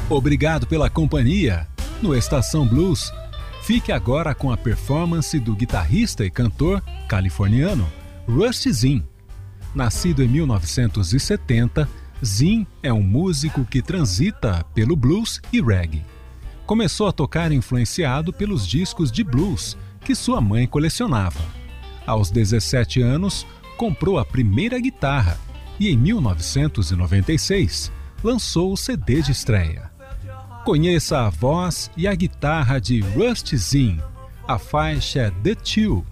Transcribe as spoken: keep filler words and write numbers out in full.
Obrigado pela companhia. No Estação Blues, fique agora com a performance do guitarrista e cantor californiano Rusty Zinn. Nascido em mil novecentos e setenta, Zinn é um músico que transita pelo blues e reggae. Começou a tocar influenciado pelos discos de blues que sua mãe colecionava. Aos dezessete anos, comprou a primeira guitarra e em mil novecentos e noventa e seis lançou o C D de estreia. Conheça a voz e a guitarra de Rusty Zinn. A faixa é The Two,